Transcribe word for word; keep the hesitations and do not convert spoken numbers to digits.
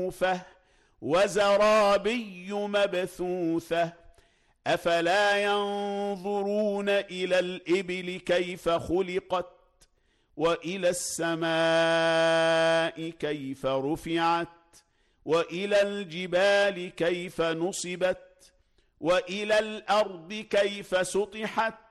وزرابي مبثوثة أفلا ينظرون إلى الإبل كيف خلقت وإلى السماء كيف رفعت وإلى الجبال كيف نصبت وإلى الأرض كيف سطحت